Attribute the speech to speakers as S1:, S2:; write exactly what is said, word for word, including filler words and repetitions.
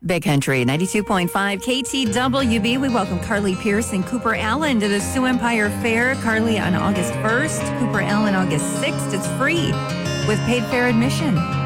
S1: Big Country ninety-two point five K T W B. We welcome Carly Pierce and Cooper Allen to the Sioux Empire Fair. Carly on August first, Cooper Allen August sixth. It's free with paid fair admission.